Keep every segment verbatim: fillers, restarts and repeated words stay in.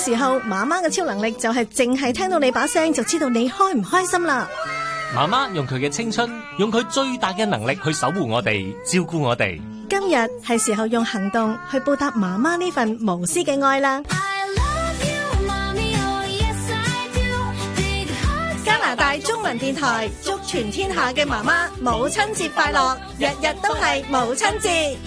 時候媽媽嘅超能力就係淨係聽到你把聲就知道你開唔開心啦。 媽媽用佢嘅青春，用佢最大嘅能力去守護我哋，照顧我哋。 今日係時候用行動去報答媽媽呢份無私嘅愛啦。加拿大中文電台祝全天下嘅媽媽母親節快樂，日日都係母親節。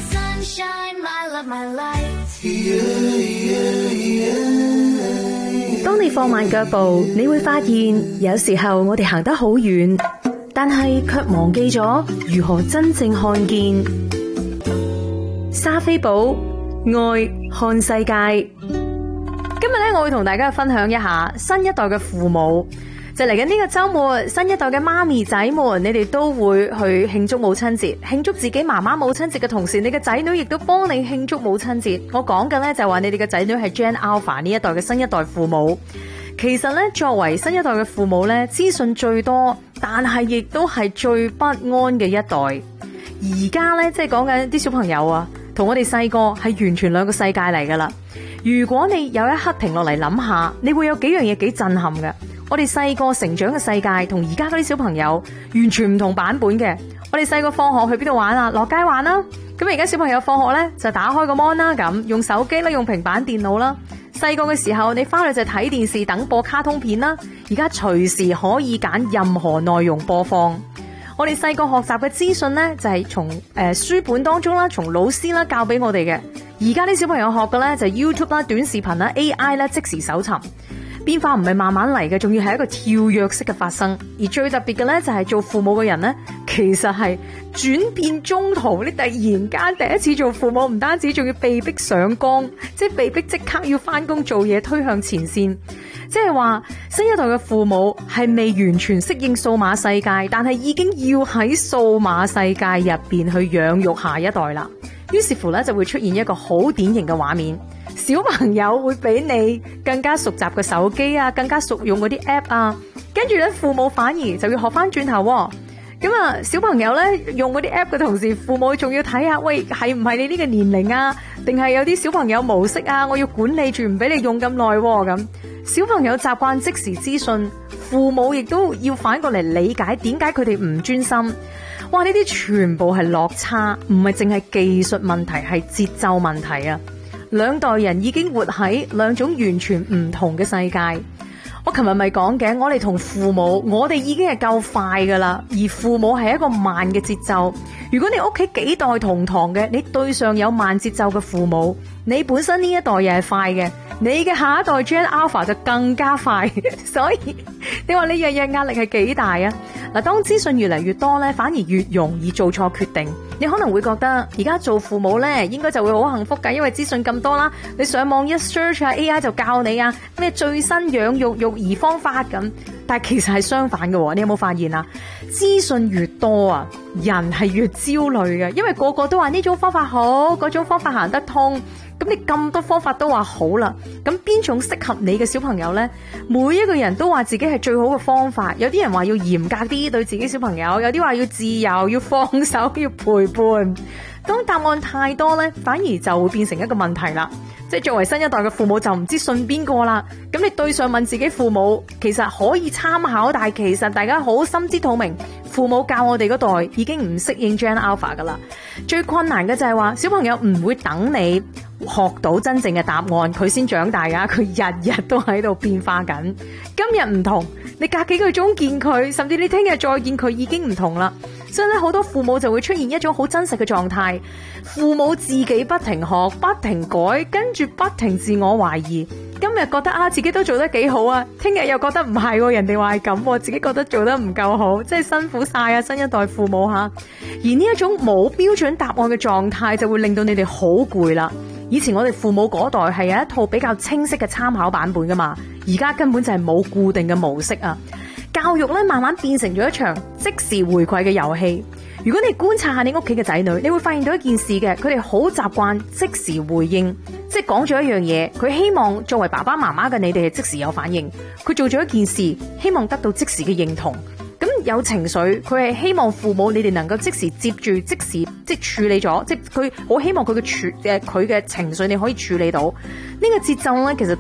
當你放慢腳步，你會發現有時候我哋行得好遠，但係卻忘記咗如何真正看見。莎菲寶愛看世界。今日咧，我會同大家分享一下新一代嘅父母。就嚟緊呢個周末，新一代嘅媽咪仔們，你哋都會去慶祝母親節，慶祝自己媽媽母親節嘅同時，你嘅仔女亦都幫你慶祝母親節。我講嘅咧就係話你哋嘅仔女係 Gen Alpha 呢一代嘅新一代父母。其實咧，作為新一代嘅父母咧，資訊最多，但係亦都係最不安嘅一代。而家咧，即係講緊啲小朋友啊，同我哋細個係完全兩個世界嚟噶啦。如果你有一刻停落嚟諗下，你會有幾樣嘢幾震撼嘅。我哋細個成長嘅世界同而家嗰啲小朋友完全唔同版本嘅。我哋細個放學去邊度玩啊？落街玩啦。咁而家小朋友放學咧就打開個 mon 啦，咁用手機啦，用平板電腦啦。細個嘅時候你翻去就睇電視等播卡通片啦，而家隨時可以揀任何內容播放。我哋細個學習嘅資訊咧就係從誒書本當中啦，從老師啦教俾我哋嘅。而家啲小朋友學嘅咧就係 YouTube 啦、短視頻啦、A I 啦，即時搜尋。變化唔係慢慢嚟嘅，仲要係一個跳躍式嘅發生。而最特別嘅咧，就係做父母嘅人咧，其實係轉變中途，你突然間第一次做父母，唔單止仲要被逼上崗，即係被逼即刻要翻工做嘢，推向前線。即係話新一代嘅父母係未完全適應數碼世界，但係已經要喺數碼世界入邊去養育下一代啦。於是乎咧，就會出現一個好典型嘅畫面。小朋友會比你更加熟習嘅手機啊，更加熟用嗰啲 app 啊，跟住咧父母反而就要學翻轉頭。咁啊，小朋友咧用嗰啲 app 嘅同時，父母仲要睇下，喂，係唔係你呢個年齡啊？定係有啲小朋友模式啊？我要管理住，唔俾你用咁耐咁。小朋友習慣即時資訊，父母亦都要反過嚟理解點解佢哋唔專心。哇！呢啲全部係落差，唔係淨係技術問題，係節奏問題啊！兩代人已經活喺兩種完全唔同嘅世界。我琴日咪講嘅，我哋同父母，我哋已經係夠快噶啦，而父母係一個慢嘅節奏。如果你屋企幾代同堂嘅，你對上有慢節奏嘅父母，你本身呢一代又係快嘅，你嘅下一代 Gen Alpha 就更加快。所以你話你日日壓力係幾大啊？嗱，當資訊越嚟越多咧，反而越容易做錯決定。你可能會覺得而家做父母咧，應該就會好幸福㗎，因為資訊咁多啦。你上網一 search 啊 ，A I 就教你啊咩最新養育育兒方法咁。但係其實係相反嘅，你有冇發現啊？資訊越多啊，人係越焦慮嘅，因為個個都話呢種方法好，嗰種方法行得通。咁你咁多方法都話好啦，咁邊種適合你嘅小朋友呢？每一個人都話自己係最好嘅方法，有啲人話要嚴格啲對自己小朋友，有啲話要自由、要放手、要陪伴。當答案太多呢，反而就會變成一個問題啦。即係作為新一代嘅父母，就唔知信邊個啦。咁你對上問自己父母，其實可以參考，但係其實大家好心知肚明，父母教我哋嗰代已經唔適應 Gen Alpha 噶啦。最困難嘅就係話，小朋友唔會等你學到真正嘅答案，佢先長大噶，佢日日都喺度變化緊。今日唔同，你隔幾個鐘見佢，甚至你聽日再見佢已經唔同啦。所以咧，好多父母就會出現一種好真實嘅狀態，父母自己不停學、不停改，跟住不停自我懷疑。今日覺得啊，自己都做得幾好啊，聽日又覺得唔係，人哋話係咁，自己覺得做得唔夠好，真係辛苦晒啊！新一代父母吓，而呢一種冇標準答案嘅狀態，就會令到你哋好攰啦。以前我哋父母嗰代係有一套比較清晰嘅參考版本噶嘛，而家根本就係冇固定嘅模式啊。教育咧，慢慢變成咗一場即時回饋嘅遊戲。如果你觀察下你屋企嘅仔女，你會發現到一件事嘅，佢哋好習慣即時回應，即係講咗一樣嘢，佢希望作為爸爸媽媽嘅你哋係即時有反應。佢做咗一件事，希望得到即時嘅認同。咁有情緒，佢係希望父母你哋能夠即時接住，即時即處理咗，即佢好希望佢嘅處誒佢嘅情緒你可以處理到。呢個節奏咧，其實